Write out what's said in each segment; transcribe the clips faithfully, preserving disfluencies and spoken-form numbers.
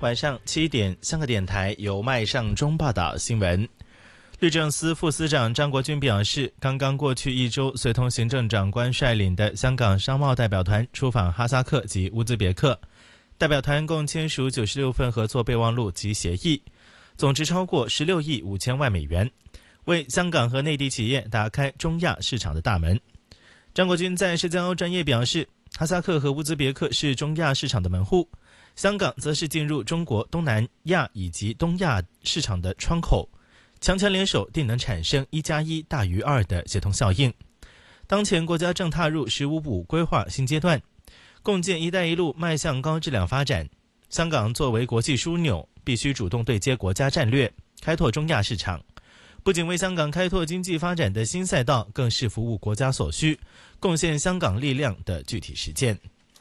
晚上七点，香港电台由麦尚中报道新闻。律政司副司长张国军表示，刚刚过去一周，随同行政长官率领的香港商贸代表团出访哈萨克及乌兹别克，代表团共签署九十六份合作备忘录及协议，总值超过十六亿五千万美元，为香港和内地企业打开中亚市场的大门。张国军在社交专业表示，哈萨克和乌兹别克是中亚市场的门户，香港则是进入中国东南亚以及东亚市场的窗口，强强联手定能产生一加一大于二的协同效应。当前国家正踏入十五五规划新阶段，共建一带一路迈向高质量发展。香港作为国际枢纽，必须主动对接国家战略，开拓中亚市场，不仅为香港开拓经济发展的新赛道，更是服务国家所需，贡献香港力量的具体实践。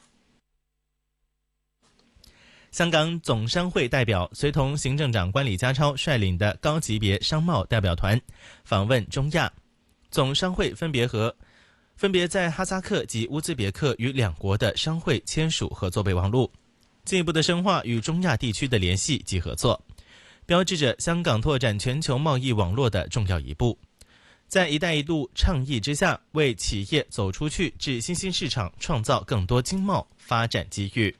香港总商会代表随同行政长官李家超率领的高级别商贸代表团访问中亚，总商会分别和分别在哈萨克及乌兹别克与两国的商会签署合作备忘录，进一步的深化与中亚地区的联系及合作，标志着香港拓展全球贸易网络的重要一步。在一带一路倡议之下，为企业走出去至新兴市场创造更多经贸发展机遇。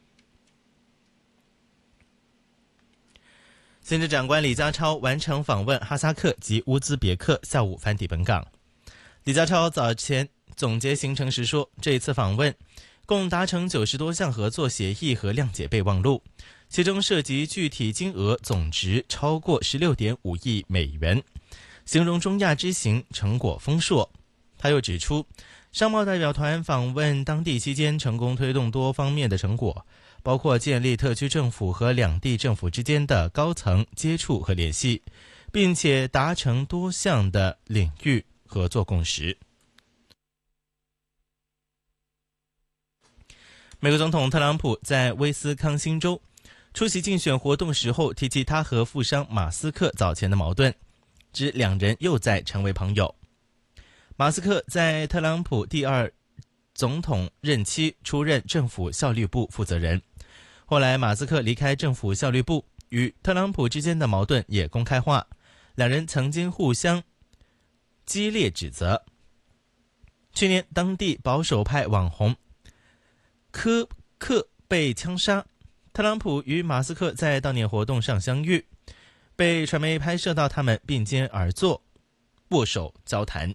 行政长官李家超完成访问哈萨克及乌兹别克，下午返抵本港。李家超早前总结行程时说，这一次访问共达成九十多项合作协议和谅解备忘录，其中涉及具体金额总值超过 十六点五亿美元，形容中亚之行成果丰硕。他又指出，商贸代表团访问当地期间成功推动多方面的成果，包括建立特区政府和两地政府之间的高层接触和联系，并且达成多项的领域合作共识。美国总统特朗普在威斯康星州出席竞选活动时候提及他和富商马斯克早前的矛盾，指两人又再成为朋友。马斯克在特朗普第二总统任期出任政府效率部负责人，后来马斯克离开政府效率部，与特朗普之间的矛盾也公开化，两人曾经互相激烈指责。去年当地保守派网红科克被枪杀，特朗普与马斯克在悼念活动上相遇，被传媒拍摄到他们并肩而坐，握手交谈。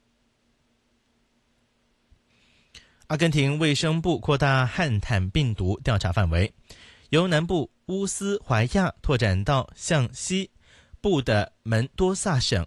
阿根廷卫生部扩大汉坦病毒调查范围，由南部乌斯怀亚拓展到向西部的门多萨省